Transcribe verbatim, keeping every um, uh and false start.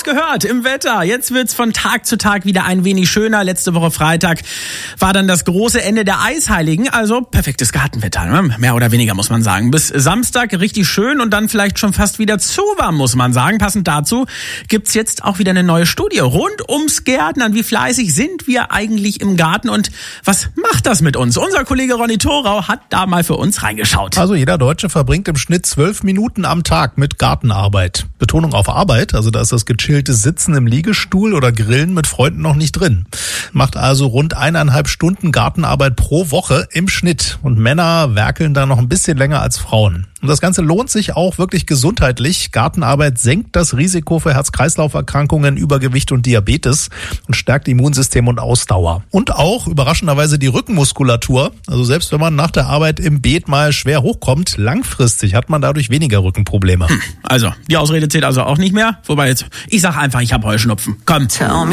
gehört im Wetter. Jetzt wird's von Tag zu Tag wieder ein wenig schöner. Letzte Woche Freitag war dann das große Ende der Eisheiligen. Also perfektes Gartenwetter, ne? Mehr oder weniger muss man sagen. Bis Samstag richtig schön und dann vielleicht schon fast wieder zu warm, muss man sagen. Passend dazu gibt's jetzt auch wieder eine neue Studie rund ums Gärtnern. Wie fleißig sind wir eigentlich im Garten und was macht das mit uns? Unser Kollege Ronny Thorau hat da mal für uns reingeschaut. Also jeder Deutsche verbringt im Schnitt zwölf Minuten am Tag mit Gartenarbeit. Betonung auf Arbeit, also da ist das gechillte Sitzen im Liegestuhl oder Grillen mit Freunden noch nicht drin. Macht also rund eineinhalb Stunden Gartenarbeit pro Woche im Schnitt. Und Männer werkeln da noch ein bisschen länger als Frauen. Und das Ganze lohnt sich auch wirklich gesundheitlich. Gartenarbeit senkt das Risiko für Herz-Kreislauf-Erkrankungen, Übergewicht und Diabetes und stärkt Immunsystem und Ausdauer. Und auch überraschenderweise die Rückenmuskulatur. Also selbst wenn man nach der Arbeit im Beet mal schwer hochkommt, langfristig hat man dadurch weniger Rückenprobleme. Hm, also, die Ausrede zählt also auch nicht mehr. Wobei jetzt, ich sag einfach, ich habe Heuschnupfen. Komm.